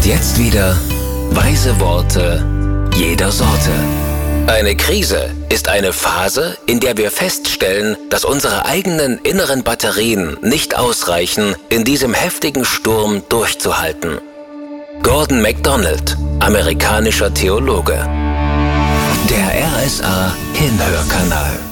jetzt wieder weise Worte jeder Sorte. Eine Krise ist eine Phase, in der wir feststellen, dass unsere eigenen inneren Batterien nicht ausreichen, in diesem heftigen Sturm durchzuhalten. Gordon MacDonald, amerikanischer Theologe. Der RSA Hinhörkanal.